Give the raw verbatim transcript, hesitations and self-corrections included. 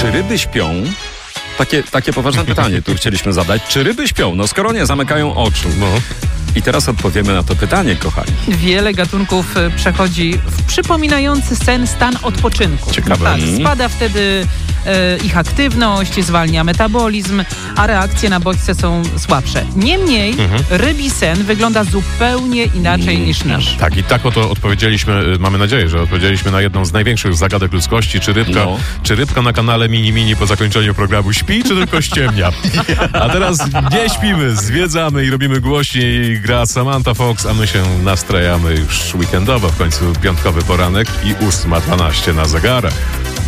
Czy ryby śpią? Takie, takie poważne pytanie tu chcieliśmy zadać. Czy ryby śpią? No skoro nie, zamykają oczu. No. I teraz odpowiemy na to pytanie, kochani. Wiele gatunków przechodzi w przypominający sen stan odpoczynku. Ciekawe. Tak, spada wtedy e, ich aktywność, zwalnia metabolizm, a reakcje na bodźce są słabsze. Niemniej mhm. rybi sen wygląda zupełnie inaczej mm. niż nasz. Tak, i tak oto odpowiedzieliśmy, mamy nadzieję, że odpowiedzieliśmy na jedną z największych zagadek ludzkości. Czy rybka, no. czy rybka na kanale Mini Mini po zakończeniu programu śpi, czy tylko ściemnia? A teraz nie śpimy, zwiedzamy i robimy głośniej. Gra Samantha Fox, a my się nastrajamy już weekendowo, w końcu piątkowy poranek i ósma dwanaście na zegarach.